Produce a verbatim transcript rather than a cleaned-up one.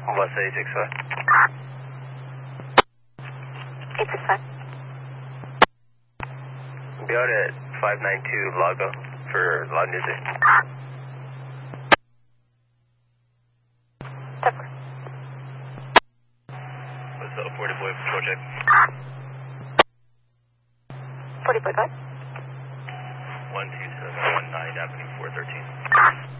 West eight six five. eight six five. Be out at five nine two Lago for loud music. Temper. What's up, forty boy, patrol check. forty point five. one two seven one nine Avenue four thirteen.